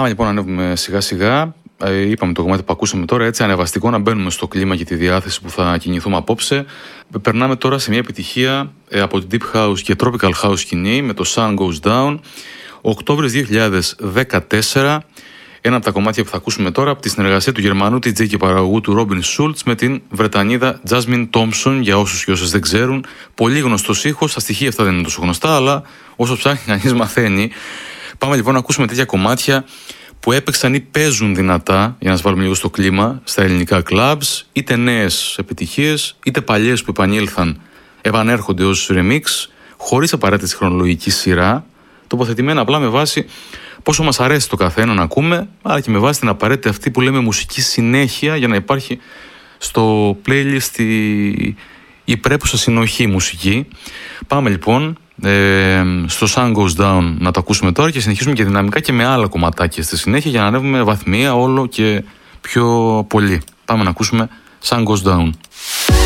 Πάμε λοιπόν να ανέβουμε σιγά σιγά. Είπαμε το κομμάτι που ακούσαμε τώρα, έτσι ανεβαστικό, να μπαίνουμε στο κλίμα και τη διάθεση που θα κινηθούμε απόψε. Περνάμε τώρα σε μια επιτυχία από την Deep House και Tropical House σκηνή με το Sun Goes Down. Οκτώβρης 2014. Ένα από τα κομμάτια που θα ακούσουμε τώρα από τη συνεργασία του Γερμανού DJ και παραγωγού του Robin Schulz με την Βρετανίδα Jasmine Thompson, για όσους και όσες δεν ξέρουν. Πολύ γνωστός ήχος, τα στοιχεία αυτά δεν είναι τόσο γνωστά, αλλά όσο ψάχνει κανείς μαθαίνει. Πάμε λοιπόν να ακούσουμε τέτοια κομμάτια που έπαιξαν ή παίζουν δυνατά, για να σας βάλουμε λίγο στο κλίμα, στα ελληνικά clubs, είτε νέες επιτυχίες, είτε παλιές που επανέρχονται ως remix, χωρίς απαραίτητη χρονολογική σειρά, τοποθετημένα απλά με βάση πόσο μας αρέσει το καθένα να ακούμε, αλλά και με βάση την απαραίτητη αυτή που λέμε μουσική συνέχεια, για να υπάρχει στο playlist η πρέπουσα συνοχή μουσική. Πάμε λοιπόν στο Sun Goes Down να το ακούσουμε τώρα και συνεχίσουμε και δυναμικά και με άλλα κομματάκια στη συνέχεια για να ανέβουμε βαθμία όλο και πιο πολύ. Πάμε να ακούσουμε Sun Goes Down.